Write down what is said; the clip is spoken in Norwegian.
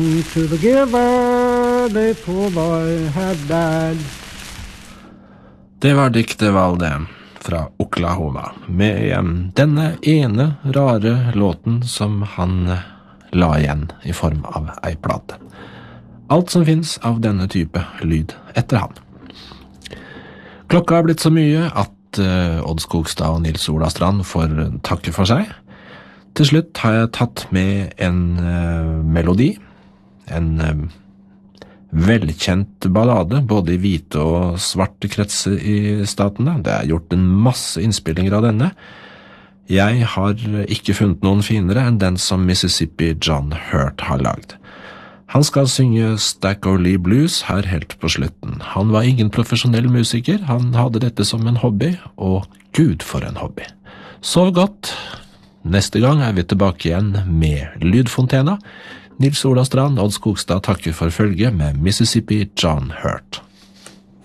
To the giver, the poor boy had died. Det var Dick Duvall fra Oklahoma, med denne ene rare låten som han la igjen i form av ei plate. Alt som finnes av denne type lyd etter han. Klokka har blitt så mye at Odd Skogstad og Nils Ola Strand får takke for seg. Til slutt har jeg tatt med en melodi, en velkjent ballade, både i hvite og svarte kretser i statene. Det er gjort en masse innspillinger av denne. Jeg har ikke funnet noen finere enn den som Mississippi John Hurt har lagd. Han skal synge Stack O'Lee Blues her helt på slutten. Han var ingen profesjonell musiker, han hadde dette som en hobby, og Gud for en hobby. Sov godt. Neste gang er vi tilbake igjen med Lydfontena. Nils Ola Strand, Odd Skogstad takker for følget med Mississippi John Hurt.